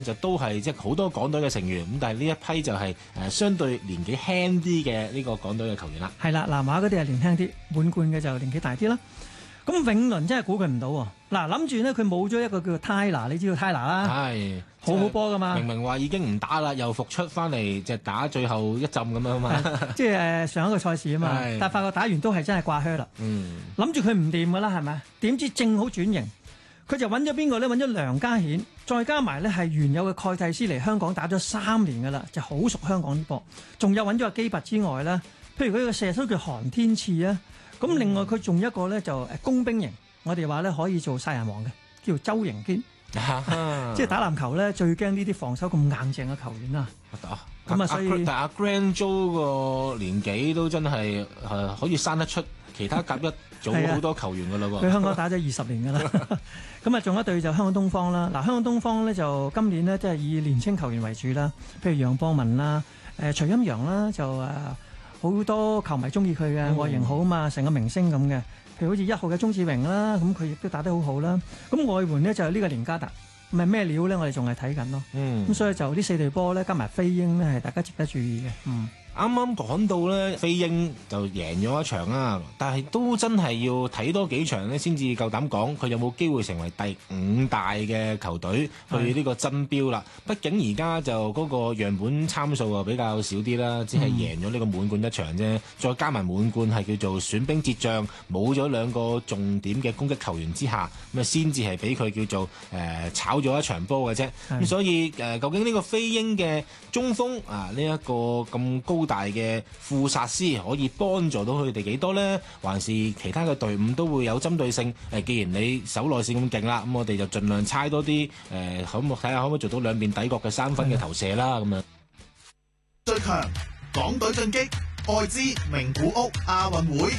就都係即係好多港隊嘅成員，咁但係呢一批就係相對年紀輕啲嘅呢個港隊嘅球員啦。 係啦，南華嗰啲係年輕啲，滿貫嘅就年紀大啲啦。咁永倫真係估佢唔到喎。嗱，諗住呢，佢冇咗一個叫做泰拿，你知道泰拿啦， 係好好波噶嘛。 明明話已經唔打啦，又復出翻嚟就打最後一陣咁樣嘛。 即係上一個賽事啊嘛，但係發覺打完都係真係掛靴啦。諗住佢唔掂噶啦，係咪？點知正好轉型。佢就揾咗邊個咧？揾咗梁家顯，再加埋咧係原有嘅蓋蒂斯嚟香港打咗3年噶啦，就好熟香港啲波。仲有揾咗阿基拔之外咧，譬如佢個射手叫韓天賜啊。咁另外佢仲一個咧就工兵型，我哋話咧可以做殺人王嘅，叫周盈堅。即係打籃球咧最驚呢啲防守咁硬淨嘅球員啊。咁所以但阿 Grand Joe 個年紀都真係可以生得出其他甲一組好多球員噶啦喎。 佢香港打咗20年噶啦。咁啊，仲有一隊就香港東方啦。嗱，香港東方咧就今年呢，即係以年青球員為主啦，譬如楊博文啦、徐欽陽啦，就好多球迷中意佢嘅外形好啊嘛，成個明星咁嘅。譬如好似1號嘅鍾志榮啦，咁佢亦都打得好好啦。咁外援呢，就係呢個連加特，唔係咩料咧？我哋仲係睇緊咯。咁所以就呢4隊波咧加埋飛鷹呢，係大家值得注意嘅。 啱啱講到咧，飛鷹就贏咗一場啦，但係都真係要睇多幾場咧，先至夠膽講佢有冇機會成為第5大嘅球隊去呢個爭標啦。畢竟而家就嗰個樣本參數啊比較少啲啦，只係贏咗呢個滿貫一場啫，再加埋滿貫係叫做損兵折將，冇咗2個重點嘅攻擊球員之下，咁啊先至係俾佢叫做炒咗一場波嘅啫。咁所以究竟呢個飛鷹嘅中鋒啊呢一個咁高大嘅庫薩斯可以幫助到佢哋幾多呢？還是其他嘅隊伍都會有針對性？既然你守內線咁勁啦，咁我哋就盡量猜多啲睇下可唔可以做到兩邊底角嘅3分嘅投射啦，咁樣。 最強港隊進擊，愛知名古屋亞運會。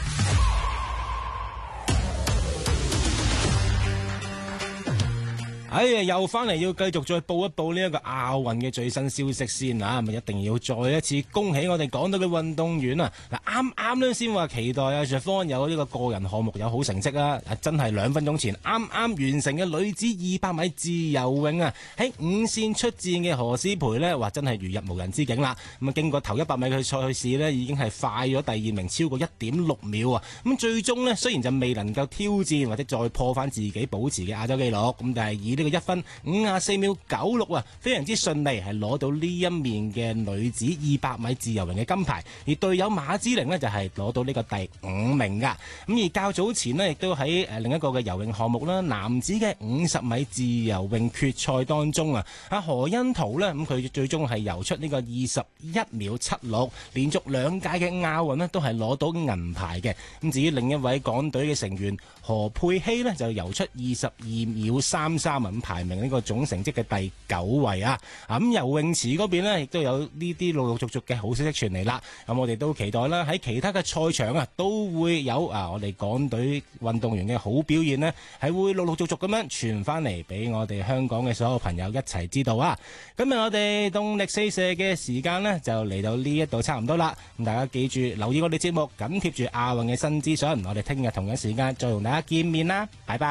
又翻嚟要繼續再報一報呢一個亞運嘅最新消息先啊！咪一定要再一次恭喜我哋港隊嘅運動員啊！嗱，啱咧先話期待啊 Jeffon 有呢個個人項目有好成績啊！真係2分鐘前啱完成嘅女子200米自由泳啊！喺5線出戰嘅何詩蓓呢，話真係如入無人之境啦！咁啊，經過頭100米嘅賽事呢，已經係快咗第2名超過1.6秒啊！咁最終呢，雖然就未能夠挑戰或者再破翻自己保持嘅亞洲紀錄，咁但係以呢個1分54秒96啊，非常之順利，係攞到呢一面嘅女子200米自由泳嘅金牌，而隊友馬之玲呢，就係攞到呢個第5名噶。咁而較早前呢，亦都喺另一個嘅游泳項目啦，男子嘅50米自由泳決賽當中啊，阿何恩圖呢，咁佢最終係游出呢個21秒76，連續2屆嘅亞運呢，都係攞到銀牌嘅。咁至於另一位港隊嘅成員何佩希呢，就游出22秒33啊，排名呢個總成績嘅第9位啊！咁游泳池嗰邊呢，亦都有呢啲陸陸續續嘅好消息傳嚟啦。咁我哋都期待啦，喺其他嘅賽場啊，都會有我哋港隊運動員嘅好表現呢，係會陸陸續續咁樣傳翻嚟俾我哋香港嘅所有朋友一齊知道啊！今日我哋動力四射嘅時間呢，就嚟到呢一度差唔多啦。咁大家記住留意我哋節目，緊貼住亞運嘅新資訊。我哋聽日同樣時間再同大家見面啦，拜拜。